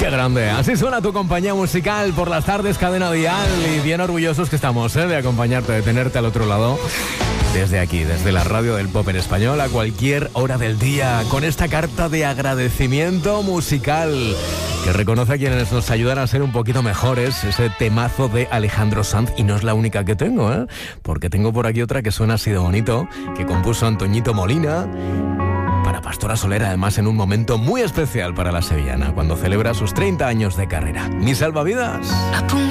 Qué grande. Así suena tu compañía musical por las tardes, Cadena Dial. Y bien orgullosos que estamos de acompañarte, de tenerte al otro lado. Desde aquí, desde la radio del pop en español, a cualquier hora del día, con esta carta de agradecimiento musical que reconoce a quienes nos ayudan a ser un poquito mejores. Ese temazo de Alejandro Sanz, y no es la única que tengo, porque tengo por aquí otra que suena así de bonito, que compuso Antoñito Molina para Pastora Soler, además en un momento muy especial para la sevillana, cuando celebra sus 30 años de carrera. Mis salvavidas.